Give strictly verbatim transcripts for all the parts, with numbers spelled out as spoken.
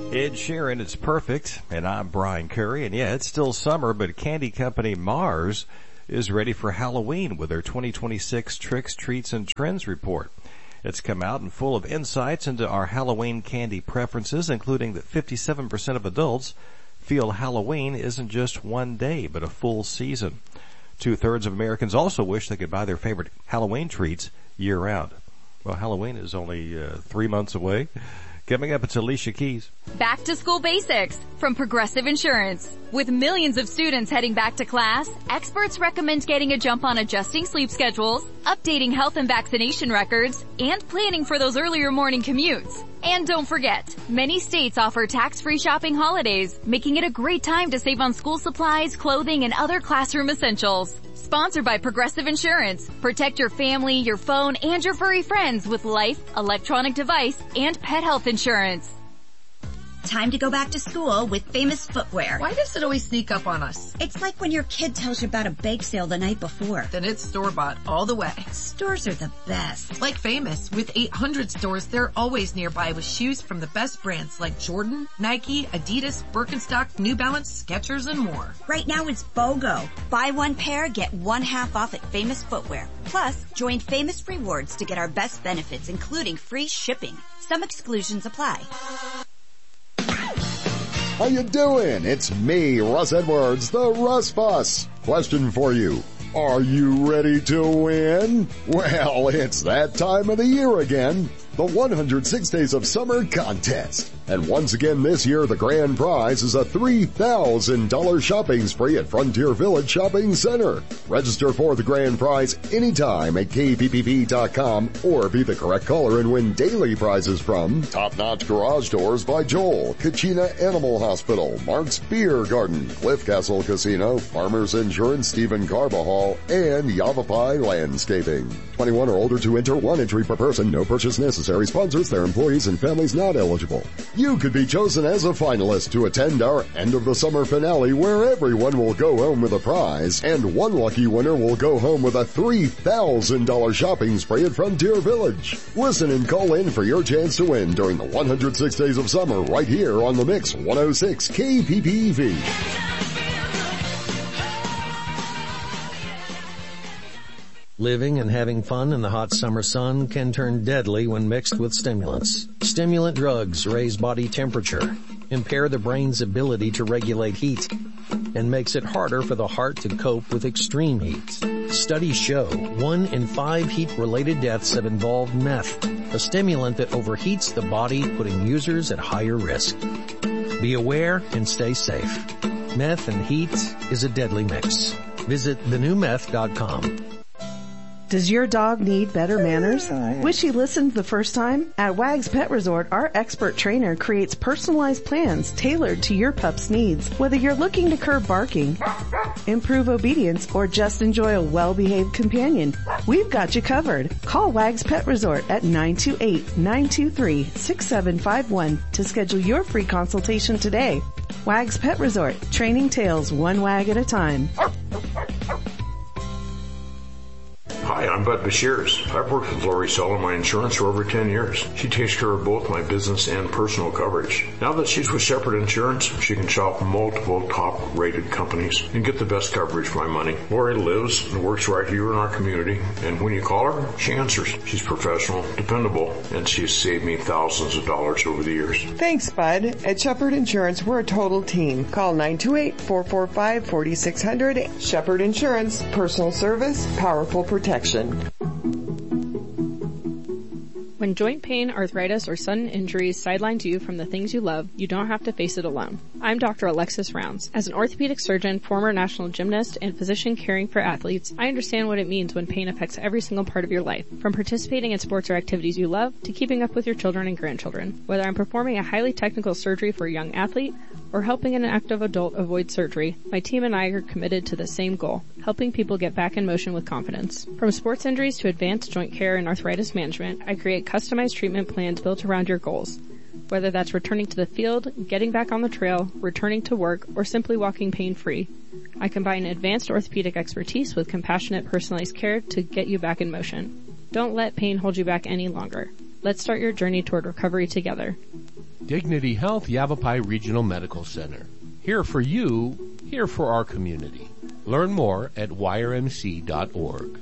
Ed Sheeran, It's Perfect, and I'm Brian Curry, and yeah, it's still summer, but candy company Mars is ready for Halloween with their twenty twenty-six Tricks, Treats, and Trends report. It's come out and full of insights into our Halloween candy preferences, including that fifty-seven percent of adults feel Halloween isn't just one day, but a full season. Two-thirds of Americans also wish they could buy their favorite Halloween treats year-round. Well, Halloween is only uh, three months away. Coming up, it's Alicia Keys. Back to School Basics from Progressive Insurance. With millions of students heading back to class, experts recommend getting a jump on adjusting sleep schedules, updating health and vaccination records, and planning for those earlier morning commutes. And don't forget, many states offer tax-free shopping holidays, making it a great time to save on school supplies, clothing, and other classroom essentials. Sponsored by Progressive Insurance. Protect your family, your phone, and your furry friends with life, electronic device, and pet health insurance. Time to go back to school with Famous Footwear. Why does it always sneak up on us? It's like when your kid tells you about a bake sale the night before. Then it's store-bought all the way. Stores are the best. Like Famous. With eight hundred stores, they're always nearby with shoes from the best brands like Jordan, Nike, Adidas, Birkenstock, New Balance, Skechers, and more. Right now it's BOGO. Buy one pair, get one half off at Famous Footwear. Plus, join Famous Rewards to get our best benefits, including free shipping. Some exclusions apply. How you doing? It's me, Russ Edwards, the Russ Boss. Question for you. Are you ready to win? Well, it's that time of the year again. The one hundred six Days of Summer Contest. And once again this year, the grand prize is a three thousand dollars shopping spree at Frontier Village Shopping Center. Register for the grand prize anytime at K P P V dot com or be the correct caller and win daily prizes from Top Notch Garage Doors by Joel, Kachina Animal Hospital, Mark's Beer Garden, Cliff Castle Casino, Farmers Insurance, Stephen Carbajal, and Yavapai Landscaping. twenty-one or older to enter, one entry per person, no purchase necessary. Sponsors, their employees, and families not eligible. You could be chosen as a finalist to attend our end of the summer finale where everyone will go home with a prize and one lucky winner will go home with a three thousand dollars shopping spree at Frontier Village. Listen and call in for your chance to win during the one hundred six Days of Summer right here on the Mix one oh six K P P V. Living and having fun in the hot summer sun can turn deadly when mixed with stimulants. Stimulant drugs raise body temperature, impair the brain's ability to regulate heat, and makes it harder for the heart to cope with extreme heat. Studies show one in five heat-related deaths have involved meth, a stimulant that overheats the body, putting users at higher risk. Be aware and stay safe. Meth and heat is a deadly mix. Visit the new meth dot com. Does your dog need better manners? Wish he listened the first time? At Wags Pet Resort, our expert trainer creates personalized plans tailored to your pup's needs. Whether you're looking to curb barking, improve obedience, or just enjoy a well-behaved companion, we've got you covered. Call Wags Pet Resort at nine two eight, nine two three, six seven five one to schedule your free consultation today. Wags Pet Resort, training tails one wag at a time. Hi, I'm Bud Bashirs. I've worked with Lori Sell on my insurance for over ten years. She takes care of both my business and personal coverage. Now that she's with Shepherd Insurance, she can shop multiple top-rated companies and get the best coverage for my money. Lori lives and works right here in our community, and when you call her, she answers. She's professional, dependable, and she's saved me thousands of dollars over the years. Thanks, Bud. At Shepherd Insurance, we're a total team. Call nine two eight, four four five, four six zero zero. Shepherd Insurance, personal service, powerful protection. When joint pain, arthritis, or sudden injuries sidelines you from the things you love, you don't have to face it alone. I'm Doctor Alexis Rounds. As an orthopedic surgeon, former national gymnast, and physician caring for athletes, I understand what it means when pain affects every single part of your life, from participating in sports or activities you love to keeping up with your children and grandchildren. Whether I'm performing a highly technical surgery for a young athlete or helping an active adult avoid surgery, my team and I are committed to the same goal, helping people get back in motion with confidence. From sports injuries to advanced joint care and arthritis management, I create customized treatment plans built around your goals. Whether that's returning to the field, getting back on the trail, returning to work, or simply walking pain-free, I combine advanced orthopedic expertise with compassionate personalized care to get you back in motion. Don't let pain hold you back any longer. Let's start your journey toward recovery together. Dignity Health Yavapai Regional Medical Center. Here for you, here for our community. Learn more at Y R M C dot org.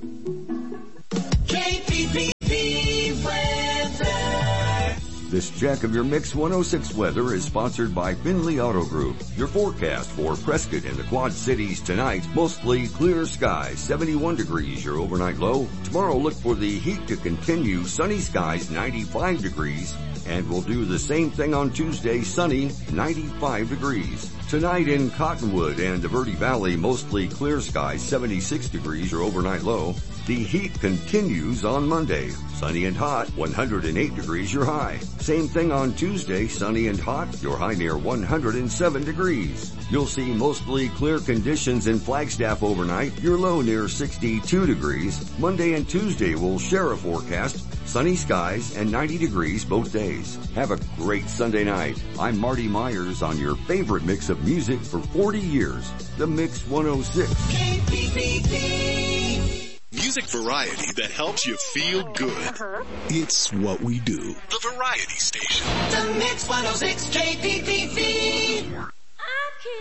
K P P P weather. This check of your Mix one oh six weather is sponsored by Finley Auto Group. Your forecast for Prescott and the Quad Cities tonight, mostly clear skies, seventy-one degrees, your overnight low. Tomorrow look for the heat to continue, sunny skies, ninety-five degrees. And we'll do the same thing on Tuesday, sunny, ninety-five degrees. Tonight in Cottonwood and the Verde Valley, mostly clear skies, seventy-six degrees, your overnight low. The heat continues on Monday. Sunny and hot, one hundred eight degrees, your high. Same thing on Tuesday, sunny and hot, your high near one hundred seven degrees. You'll see mostly clear conditions in Flagstaff overnight, your low near sixty-two degrees. Monday and Tuesday will share a forecast, sunny skies and ninety degrees both days. Have a great Sunday night. I'm Marty Myers on your favorite mix of music for forty years, the Mix one oh six. K P P P. Music variety that helps you feel good. Uh-huh. It's what we do. The Variety Station. The Mix one oh six K P P P.